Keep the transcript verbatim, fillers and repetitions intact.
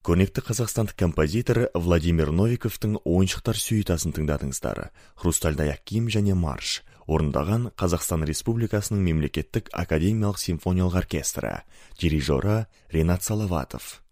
Көрнекті қазақстандық композитор Владимир Новиковтың ойыншықтар сюитасын тыңдадыңыздар. Хрустальный аяқ киім және марш. Орындаған Қазақстан Республикасының мемлекеттік академиялық симфониялық оркестрі. Дирижері Ренат Салаватов.